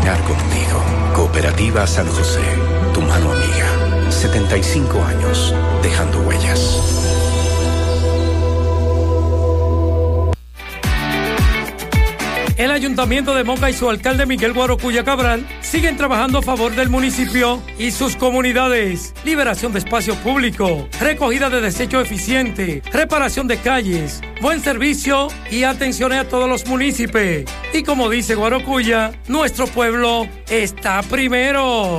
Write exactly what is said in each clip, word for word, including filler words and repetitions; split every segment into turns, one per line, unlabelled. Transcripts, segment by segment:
caminar contigo. Cooperativa San José, tu mano amiga. setenta y cinco años, dejando huellas.
El Ayuntamiento de Moca y su alcalde Miguel Guarocuya Cabral siguen trabajando a favor del municipio y sus comunidades. Liberación de espacio público, recogida de desechos eficiente, reparación de calles, buen servicio y atención a todos los municipios. Y como dice Guarocuya, nuestro pueblo está primero.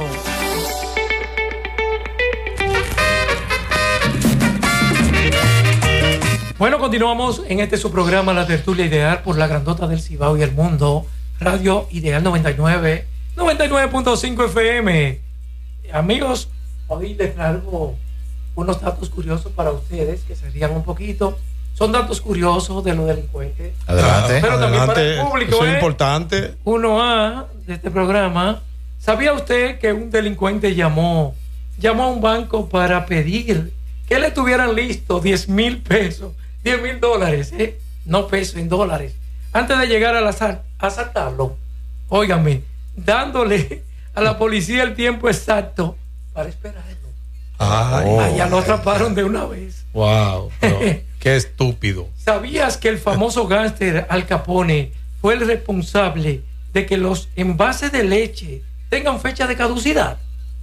Bueno, continuamos en este su programa La Tertulia Ideal por la Grandota del Cibao y el Mundo, Radio Ideal noventa y nueve, noventa y nueve punto cinco F M. Amigos, hoy les traigo unos datos curiosos para ustedes que se rían un poquito. Son datos curiosos de los delincuentes.
Adelante.
Pero también
adelante.
para el público.
Eso es
¿eh?
importante.
uno A de este programa. ¿Sabía usted que un delincuente llamó, llamó a un banco para pedir que le tuvieran listo diez mil pesos? diez mil dólares, ¿eh? No pesos, en dólares. Antes de llegar al asal- a asaltarlo, óigame, dándole a la policía el tiempo exacto para esperarlo.
Ay,
Oh, ya lo atraparon de una vez.
Wow, no, qué estúpido.
¿Sabías que el famoso gángster Al Capone fue el responsable de que los envases de leche tengan fecha de caducidad?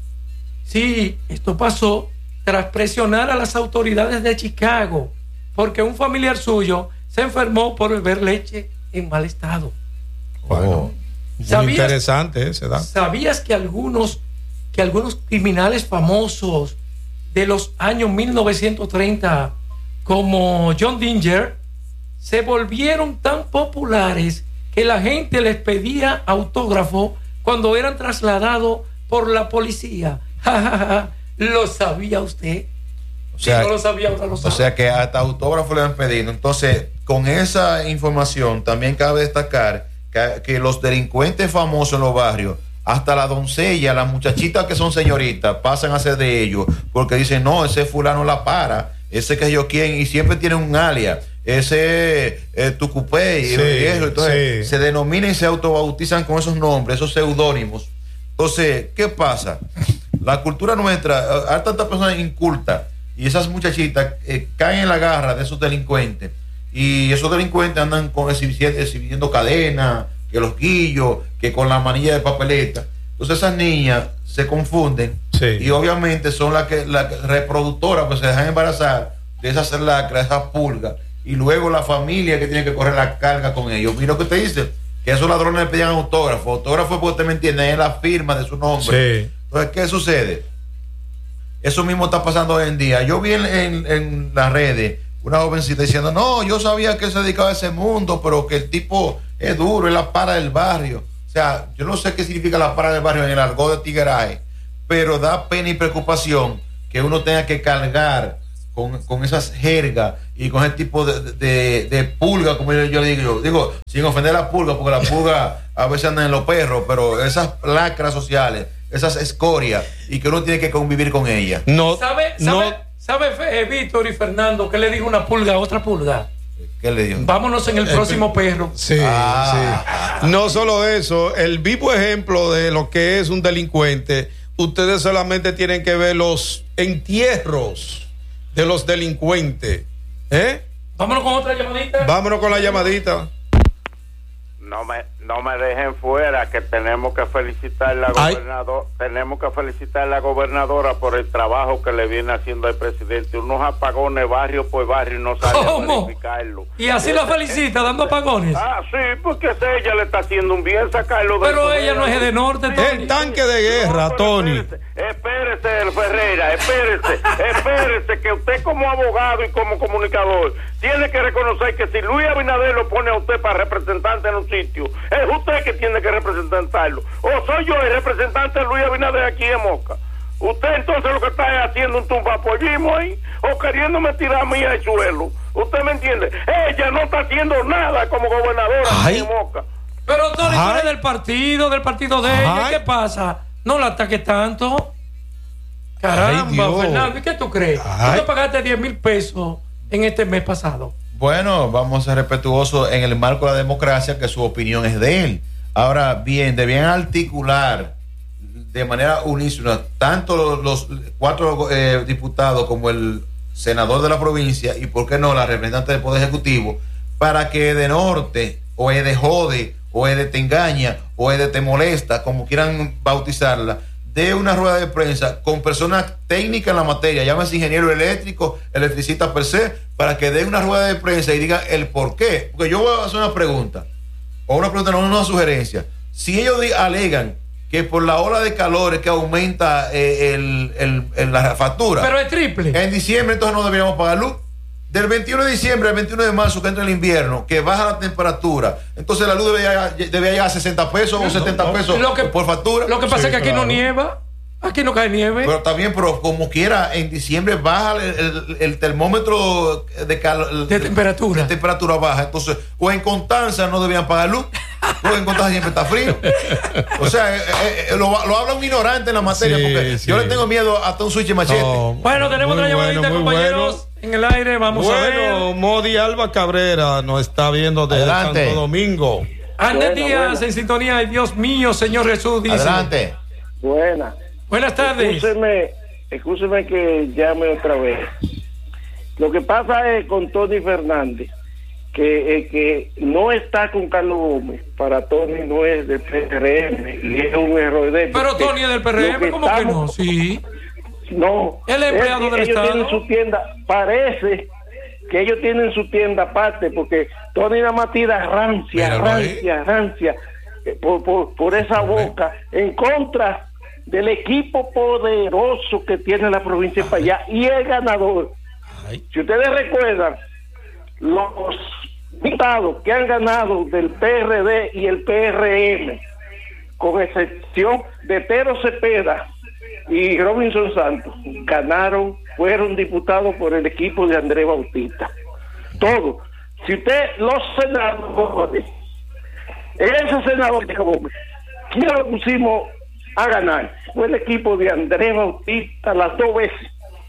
Sí, esto pasó tras presionar a las autoridades de Chicago porque un familiar suyo se enfermó por beber leche en mal estado.
Bueno, muy
¿Sabías,
interesante ese dato.
¿Sabías que algunos, que algunos criminales famosos de los años mil novecientos treinta, como John Dinger, se volvieron tan populares que la gente les pedía autógrafo cuando eran trasladados por la policía? ¿Lo sabía usted?
O sea,
si no lo sabía, ahora lo sabe.
O sea que hasta autógrafo le han pedido. Entonces, con esa información también cabe destacar que, que los delincuentes famosos en los barrios, hasta la doncella, las muchachitas que son señoritas, pasan a ser de ellos, porque dicen, no, ese fulano la para, ese que yo quién, y siempre tiene un alias, ese eh, Tucupé, y
Sí,
eso. Entonces,
sí.
se denominan y se autobautizan con esos nombres, esos seudónimos. Entonces, ¿qué pasa? La cultura nuestra, hay tantas personas incultas, y esas muchachitas eh, caen en la garra de esos delincuentes, y esos delincuentes andan con, exhibiendo, exhibiendo cadenas, que los guillos, que con la manilla de papeleta. Entonces esas niñas se confunden,
Sí.
y obviamente son las que las reproductoras, pues se dejan embarazar de esas lacras, esas pulgas, y luego la familia que tiene que correr la carga con ellos. Mira lo que te dice, que esos ladrones le pedían autógrafo, autógrafo porque usted me entiende, es la firma de su nombre.
Sí.
Entonces, ¿qué sucede? Eso mismo está pasando hoy en día. Yo vi en, en, en las redes una jovencita diciendo, no, yo sabía que se dedicaba a ese mundo, pero que el tipo es duro, es la para del barrio. O sea, yo no sé qué significa la para del barrio en el argot de tigueraje, pero da pena y preocupación que uno tenga que cargar con, con esas jergas y con ese tipo de, de, de pulga, como yo, yo digo, yo digo, sin ofender a la pulga, porque la pulga a veces andan en los perros, pero esas lacras sociales, esas escorias, y que uno tiene que convivir con ellas.
No,
¿Sabe,
no,
sabe, sabe eh, Víctor y Fernando qué le dijo una pulga a otra pulga?
¿Qué le digo?
Vámonos en el próximo perro.
sí,
Ah.
sí. No solo eso, el vivo ejemplo de lo que es un delincuente, ustedes solamente tienen que ver los entierros de los delincuentes. ¿Eh?
Vámonos con otra llamadita.
Vámonos con la llamadita.
No me, no me dejen fuera, que tenemos que felicitar a la
Ay.
gobernadora, tenemos que felicitar a la gobernadora por el trabajo que le viene haciendo al presidente. Unos apagones barrio por barrio y no sabe
¿Cómo?
verificarlo.
Y así la felicita, dando apagones.
Ah, sí, porque ella le está haciendo un bien sacarlo del
Pero
poder.
ella no es de norte, Tony.
El tanque de guerra,
pero
Tony.
Espérese, espérese, el Ferreira, espérese, espérese, que usted como abogado y como comunicador tiene que reconocer que si Luis Abinader lo pone a usted para representante en un sitio, es usted que tiene que representarlo. O soy yo el representante de Luis Abinader aquí en Moca. Usted entonces lo que está es haciendo un tumbapollismo ahí, o queriéndome tirar a mí al suelo. ¿Usted me entiende? Ella no está haciendo nada como gobernadora
Ay.
aquí en Moca.
Pero Tony, tú
Ay.
eres del partido, del partido de ella.
Ay.
¿Qué pasa? No la ataques tanto. Caramba,
Ay, Dios.
Fernando, ¿y qué tú crees?
Ay.
Tú te pagaste diez mil pesos en este mes pasado.
Bueno, vamos a ser respetuosos en el marco de la democracia, que su opinión es de él. Ahora bien, debían articular de manera unísona tanto los, los cuatro eh, diputados como el senador de la provincia y por qué no la representante del Poder Ejecutivo, para que de norte o es de jode o es de te engaña o es de te molesta, como quieran bautizarla, de una rueda de prensa con personas técnicas en la materia, llámese ingeniero eléctrico, electricista per se, para que dé una rueda de prensa y diga el por qué. Porque yo voy a hacer una pregunta, o una pregunta, no una sugerencia. Si ellos di- alegan que por la ola de calor es que aumenta eh, el, el, el, la factura.
Pero es triple.
En diciembre entonces no deberíamos pagar luz. Del veintiuno de diciembre al veintiuno de marzo, que entra el invierno, que baja la temperatura, entonces la luz debería, debería llegar a sesenta pesos o setenta pesos
Lo que-
por factura.
Lo que pasa
Sí,
es que aquí
claro.
no nieva. Aquí no cae nieve.
Pero también, pero como quiera, en diciembre baja el, el- el termómetro de, cal-
De temperatura.
de temperatura baja. Entonces, o en Constanza no debían pagar luz, o en Constanza siempre está frío. O sea, eh, eh, lo, lo habla un ignorante en la materia,
Sí,
porque
sí.
yo le tengo miedo hasta un switch y machete.
No,
Bueno, tenemos
muy
otra llamadita,
bueno, muy
compañeros. En el aire, vamos a
Bueno,
ver.
Modi Alba Cabrera nos está viendo desde
Adelante.
Santo Domingo.
Arnett
Buena,
Díaz
buena.
en sintonía. Ay, Dios mío, Señor Jesús, dice.
Adelante.
Buena.
Buenas tardes.
Escúcheme, escúcheme que llame otra vez. Lo que pasa es con Tony Fernández, que eh, que no está con Carlos Gómez. Para Tony no es del P R M y es un error de él.
Pero
porque
Tony es del P R
lo
M, ¿cómo que no?
estamos-
Sí.
No.
Él es empleado
Es que
del
ellos
Estado.
tienen su tienda, parece que ellos tienen su tienda aparte, porque Tony nada más tira rancia,
Míralo ahí.
rancia, rancia, eh, por, por, por esa boca, en contra del equipo poderoso que tiene la provincia para allá, y el ganador.
Ay.
Si ustedes recuerdan, los diputados que han ganado del P R D y el P R M, con excepción de Tero Cepeda y Robinson Santos, ganaron, fueron diputados por el equipo de Andrés Bautista. Todo. Si usted, los senadores, ese senador, ¿quién lo pusimos a ganar? Fue el equipo de Andrés Bautista las dos veces.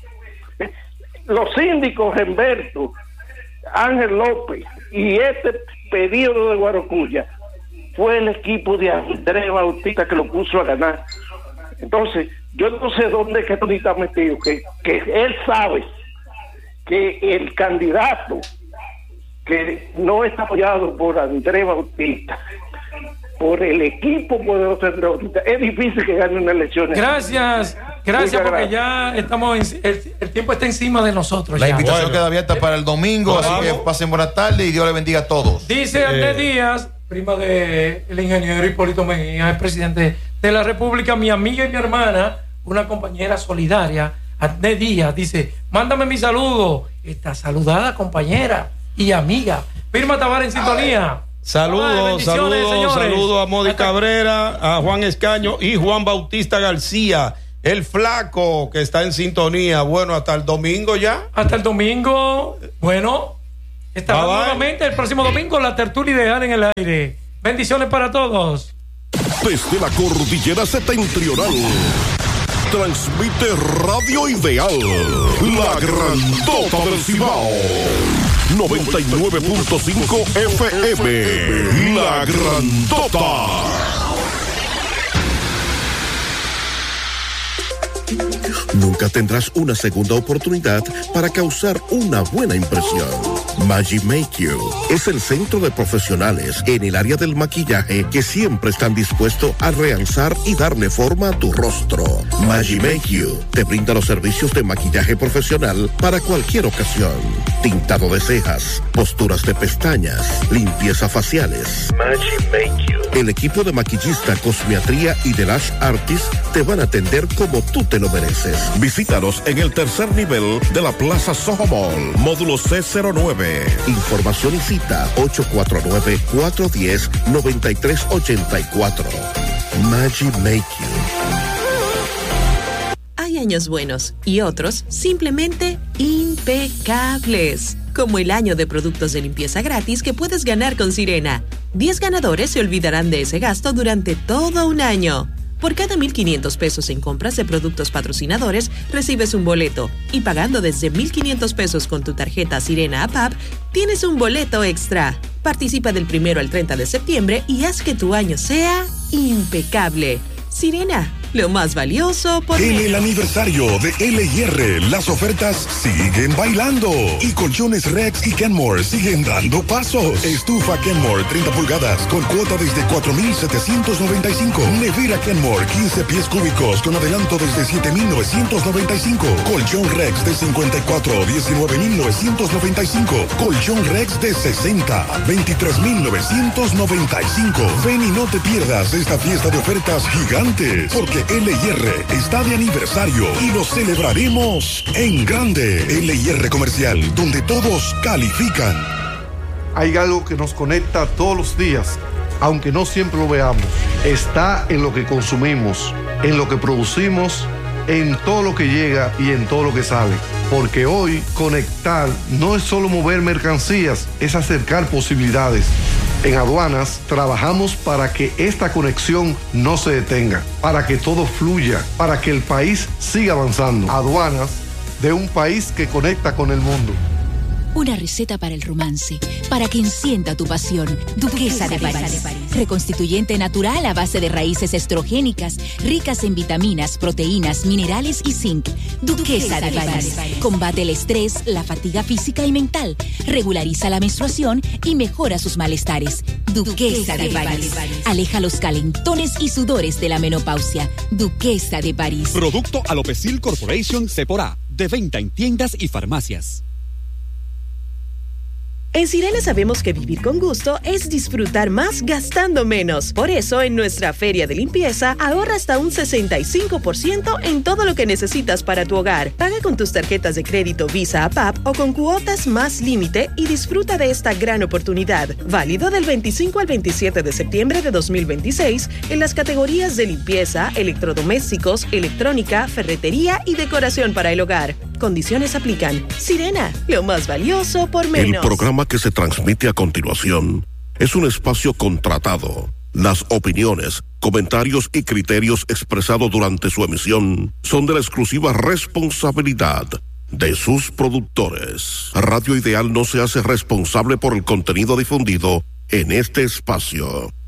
Los síndicos, Humberto, Ángel López y este periodo de Guarocuya, fue el equipo de Andrés Bautista que lo puso a ganar. Entonces, yo no sé dónde es que Tony está metido, que, que él sabe que el candidato que no está apoyado por Andrés Bautista, por el equipo poderoso de Andrés Bautista, es difícil que gane una elección.
Gracias. Gracias,
Muchas
porque
gracias.
ya estamos. En, el, el tiempo está encima de nosotros.
La
ya.
invitación
Bueno.
queda abierta para el domingo,
Vamos.
así que pasen buenas tardes y Dios les bendiga a todos.
Dice Arnett Díaz, prima del ingeniero Hipólito Mejía, el presidente de la República, mi amiga y mi hermana, una compañera solidaria, Arnett Díaz, dice, mándame mi saludo. Esta saludada compañera y amiga. Firma Tavares en sintonía. Ay,
Saludos,
bendiciones,
saludos,
señores.
saludos a Modi
Hasta-
Cabrera, a Juan Escaño y Juan Bautista García, el flaco que está en sintonía. Bueno, hasta el domingo ya.
Hasta el domingo. Bueno, estará
Bye, bye.
nuevamente el próximo domingo la tertulia ideal en el aire. Bendiciones para todos.
Desde la cordillera septentrional, transmite Radio Ideal, la grandota del Cibao. noventa y nueve punto cinco F M, la grandota. Nunca tendrás una segunda oportunidad para causar una buena impresión. Magi Make You es el centro de profesionales en el área del maquillaje que siempre están dispuestos a realzar y darle forma a tu rostro. Magi Make You te brinda los servicios de maquillaje profesional para cualquier ocasión. Tintado de cejas, posturas de pestañas, limpieza faciales. Magi Make You. El equipo de maquillista, cosmiatría y de lash artist te van a atender como tú te lo mereces. Visítanos en el tercer nivel de la Plaza Soho Mall, módulo C cero nueve. Información y cita ocho cuatro nueve, cuatro uno cero, nueve tres ocho cuatro. Magi Make You.
Hay años buenos y otros simplemente impecables. Como el año de productos de limpieza gratis que puedes ganar con Sirena. diez ganadores se olvidarán de ese gasto durante todo un año. Por cada mil quinientos pesos en compras de productos patrocinadores, recibes un boleto. Y pagando desde mil quinientos pesos con tu tarjeta Sirena A P A P, tienes un boleto extra. Participa del primero al treinta de septiembre y haz que tu año sea impecable. Sirena, lo más valioso por
En
menos.
el aniversario de L y R, las ofertas siguen bailando. Y colchones Rex y Kenmore siguen dando pasos. Estufa Kenmore treinta pulgadas con cuota desde cuatro mil setecientos noventa y cinco. Nevera Kenmore quince pies cúbicos con adelanto desde siete mil novecientos noventa y cinco. Colchón Rex de cincuenta y cuatro, diecinueve mil novecientos noventa y cinco. Colchón Rex de sesenta, veintitrés mil novecientos noventa y cinco. Ven y no te pierdas esta fiesta de ofertas gigantes, porque L y R está de aniversario y lo celebraremos en grande. L y R Comercial, donde todos califican.
Hay algo que nos conecta todos los días, aunque no siempre lo veamos. Está en lo que consumimos, en lo que producimos, en todo lo que llega y en todo lo que sale. Porque hoy conectar no es solo mover mercancías, es acercar posibilidades. En Aduanas trabajamos para que esta conexión no se detenga, para que todo fluya, para que el país siga avanzando. Aduanas, de un país que conecta con el mundo.
Una receta para el romance, para que encienda tu pasión. Duquesa de París. Reconstituyente natural a base de raíces estrogénicas, ricas en vitaminas, proteínas, minerales y zinc. Duquesa de París. Combate el estrés, la fatiga física y mental. Regulariza la menstruación y mejora sus malestares. Duquesa de París. Aleja los calentones y sudores de la menopausia. Duquesa de París.
Producto Alopecil Corporation Cepora. De venta en tiendas y farmacias.
En Sirena sabemos que vivir con gusto es disfrutar más gastando menos. Por eso, en nuestra feria de limpieza, ahorra hasta un sesenta y cinco por ciento en todo lo que necesitas para tu hogar. Paga con tus tarjetas de crédito Visa A P A P o con cuotas más límite y disfruta de esta gran oportunidad. Válido del veinticinco al veintisiete de septiembre de dos mil veintiséis en las categorías de limpieza, electrodomésticos, electrónica, ferretería y decoración para el hogar. Condiciones aplican. Sirena, lo más valioso por menos.
El programa que se transmite a continuación es un espacio contratado. Las opiniones, comentarios y criterios expresados durante su emisión son de la exclusiva responsabilidad de sus productores. Radio Ideal no se hace responsable por el contenido difundido en este espacio.